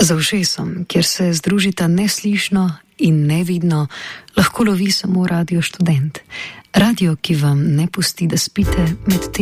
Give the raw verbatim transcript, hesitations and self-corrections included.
Za ušesom, kjer se združita neslišno in nevidno, lahko lovi samo Radio Študent. Radio, ki vam ne pusti, da spite med tem.